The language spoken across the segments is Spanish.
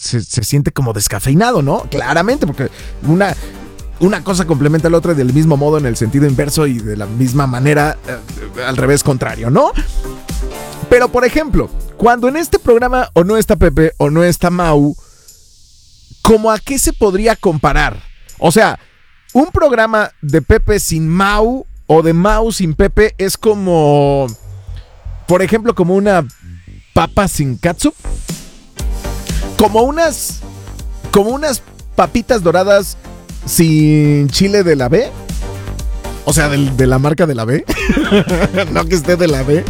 se siente como descafeinado, ¿no? Claramente, porque una cosa complementa a la otra del mismo modo en el sentido inverso y de la misma manera al revés contrario, ¿no? Pero, por ejemplo, cuando en este programa o no está Pepe o no está Mau, ¿cómo a qué se podría comparar? O sea, un programa de Pepe sin Mau o de Mau sin Pepe es como, por ejemplo, como una papa sin catsup, como unas papitas doradas sin chile de la B. O sea, de la marca de la B. No que esté de la B.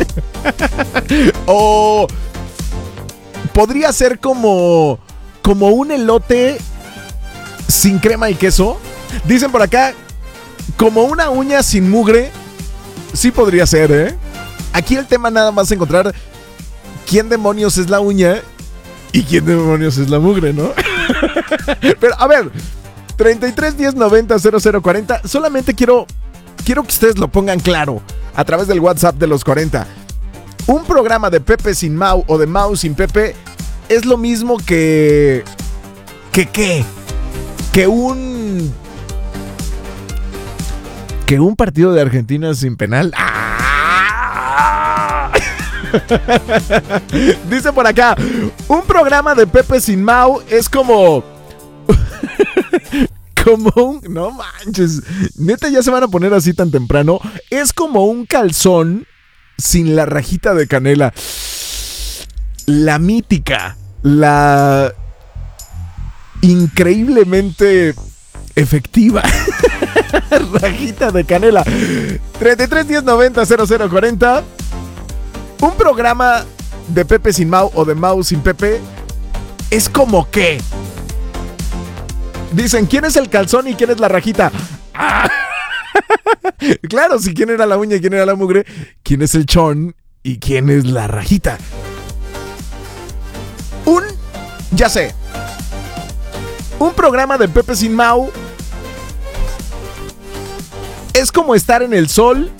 O podría ser como un elote sin crema y queso. Dicen por acá, como una uña sin mugre. Sí podría ser, ¿eh? Aquí el tema nada más es encontrar quién demonios es la uña y quién demonios es la mugre, ¿no? Pero, a ver, 33 10 90 00 40. Solamente quiero que ustedes lo pongan claro a través del WhatsApp de los 40. Un programa de Pepe sin Mau o de Mau sin Pepe es lo mismo que un partido de Argentina sin penal. ¡Ah! Dice por acá, un programa de Pepe sin Mau es como un... No manches, neta ya se van a poner así tan temprano. Es como un calzón sin la rajita de canela. La mítica, la increíblemente efectiva rajita de canela. 33 10 90 00 40. Un programa de Pepe sin Mau o de Mau sin Pepe es como que dicen, ¿quién es el calzón y quién es la rajita? ¡Ah! Claro, si quién era la uña y quién era la mugre, ¿quién es el chon y quién es la rajita? Ya sé, un programa de Pepe sin Mau es como estar en el sol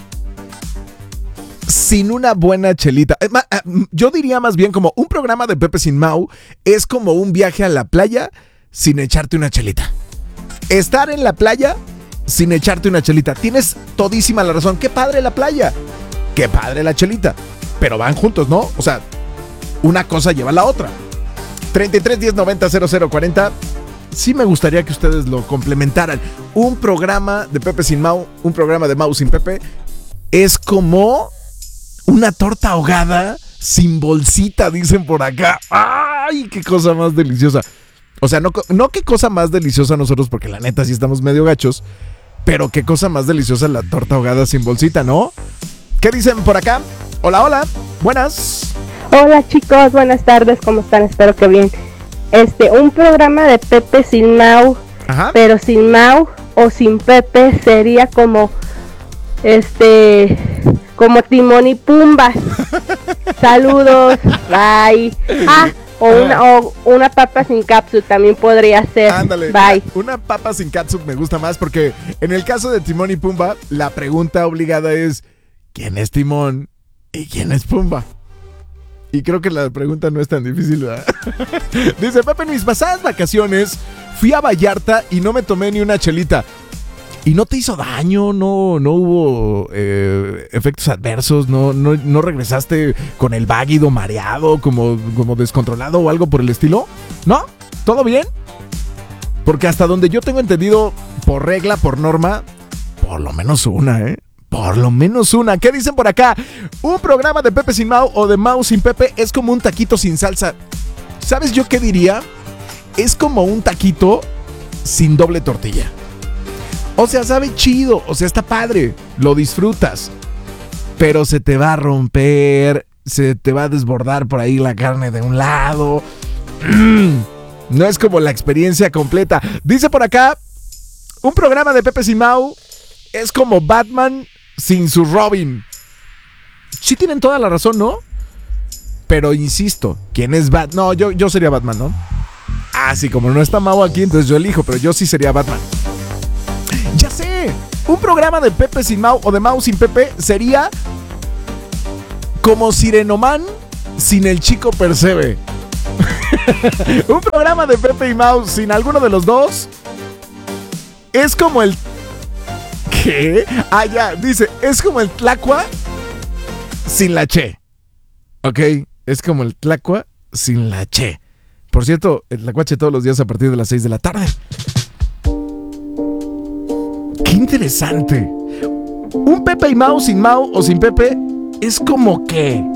sin una buena chelita. Yo diría más bien como un programa de Pepe sin Mau es como un viaje a la playa sin echarte una chelita. Estar en la playa sin echarte una chelita. Tienes todísima la razón. Qué padre la playa, qué padre la chelita, pero van juntos, ¿no? O sea, una cosa lleva a la otra. 33 10 90 00 40. Sí me gustaría que ustedes lo complementaran. Un programa de Pepe sin Mau, un programa de Mau sin Pepe es como una torta ahogada sin bolsita, dicen por acá. ¡Ay, qué cosa más deliciosa! O sea, no qué cosa más deliciosa nosotros, porque la neta sí estamos medio gachos, pero qué cosa más deliciosa la torta ahogada sin bolsita, ¿no? ¿Qué dicen por acá? Hola, hola, buenas. Hola chicos, buenas tardes, ¿cómo están? Espero que bien. Un programa de Pepe sin Mau, ajá, pero sin Mau o sin Pepe sería como como Timón y Pumba. Saludos, bye. O una papa sin catsup también podría ser. Ándale, bye. Una papa sin catsup me gusta más porque en el caso de Timón y Pumba, la pregunta obligada es ¿quién es Timón y quién es Pumba? Y creo que la pregunta no es tan difícil, ¿verdad? Dice Pepe, en mis pasadas vacaciones fui a Vallarta y no me tomé ni una chelita. ¿Y no te hizo daño? ¿No hubo efectos adversos? ¿No regresaste con el váguido mareado, como descontrolado o algo por el estilo? ¿No? ¿Todo bien? Porque hasta donde yo tengo entendido, por regla, por norma, por lo menos una, ¿eh? Por lo menos una. ¿Qué dicen por acá? Un programa de Pepe sin Mau o de Mau sin Pepe es como un taquito sin salsa. ¿Sabes yo qué diría? Es como un taquito sin doble tortilla. O sea, sabe chido, o sea, está padre, lo disfrutas, pero se te va a romper, se te va a desbordar por ahí la carne de un lado. No es como la experiencia completa. Dice por acá, un programa de Pepe sin Mau es como Batman sin su Robin. Sí tienen toda la razón, ¿no? Pero insisto, ¿quién es Batman? No, yo sería Batman, ¿no? Ah, sí, como no está Mau aquí, entonces yo elijo, pero yo sí sería Batman. Ya sé, un programa de Pepe sin Mau o de Mau sin Pepe sería como Sirenoman sin el chico Percebe. Un programa de Pepe y Mau sin alguno de los dos es como el... ¿Qué? Ah, ya, dice, es como el Tlacua sin la Che. Ok, es como el Tlacua sin la Che. Por cierto, el Tlacuache todos los días a partir de las 6 de la tarde. ¡Qué interesante! Un Pepe y Mau sin Mau o sin Pepe es como que...